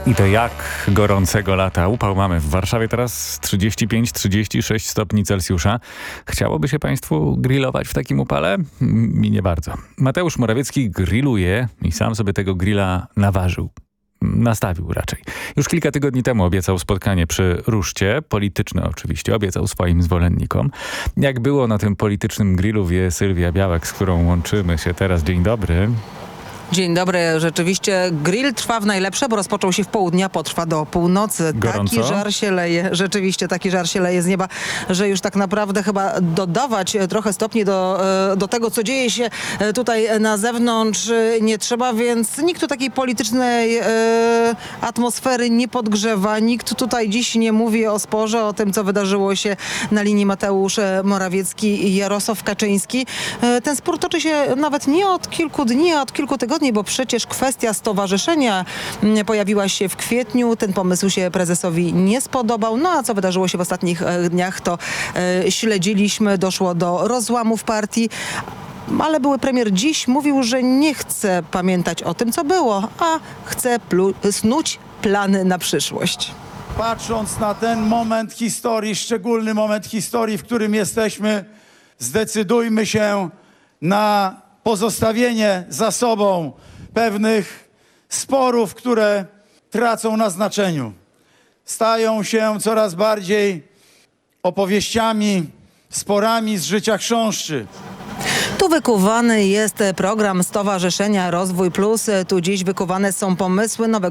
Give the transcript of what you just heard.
I to jak gorącego lata. Upał mamy w Warszawie teraz 35-36 stopni Celsjusza. Chciałoby się Państwu grillować w takim upale? Mi nie bardzo. Mateusz Morawiecki grilluje i sam sobie tego grilla naważył. Nastawił raczej. Już kilka tygodni temu obiecał spotkanie przy ruszcie, polityczne oczywiście, obiecał swoim zwolennikom. Jak było na tym politycznym grillu, wie Sylwia Białek, z którą łączymy się teraz. Dzień dobry. Dzień dobry. Rzeczywiście grill trwa w najlepsze, bo rozpoczął się w południa, potrwa do północy. Gorąco? Taki żar się leje, rzeczywiście taki żar się leje z nieba, że już tak naprawdę chyba dodawać trochę stopni do tego, co dzieje się tutaj na zewnątrz nie trzeba, więc nikt tu takiej politycznej atmosfery nie podgrzewa. Nikt tutaj dziś nie mówi o sporze, o tym, co wydarzyło się na linii Mateusz Morawiecki i Jarosław Kaczyński. Ten spór toczy się nawet nie od kilku dni, a od kilku tygodni, bo przecież kwestia stowarzyszenia pojawiła się w kwietniu. Ten pomysł się prezesowi nie spodobał. No a co wydarzyło się w ostatnich dniach, to śledziliśmy. Doszło do rozłamów partii. Ale były premier dziś mówił, że nie chce pamiętać o tym, co było, a chce snuć plany na przyszłość. Patrząc na ten moment historii, szczególny moment historii, w którym jesteśmy, zdecydujmy się na pozostawienie za sobą pewnych sporów, które tracą na znaczeniu. Stają się coraz bardziej opowieściami, sporami z życia chrząszczy. Tu wykuwany jest program Stowarzyszenia Rozwój Plus. Tu dziś wykuwane są pomysły nowego